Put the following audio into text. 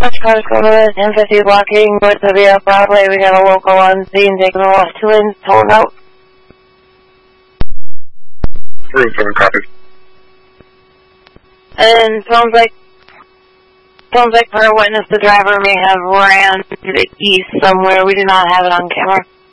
Much cars going to the 1050 blocking with the Broadway. We got a local on scene taking a left two lanes, pulling out. Room 7 copies. And sounds like per witness the driver may have ran to the east somewhere. We do not have it on camera.